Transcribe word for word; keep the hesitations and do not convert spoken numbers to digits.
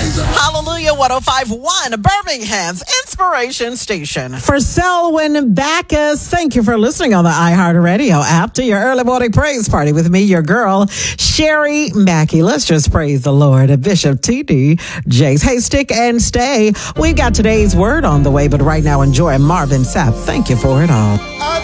Hallelujah one oh five point one, Birmingham's Inspiration Station. For Selwyn Backus, thank you for listening on the iHeartRadio app to your early morning praise party with me, your girl, Sherry Mackey. Let's just praise the Lord. Bishop T D Jakes. Hey, stick and stay. We've got today's word on the way, but right now enjoy Marvin Sapp. Thank you for it all.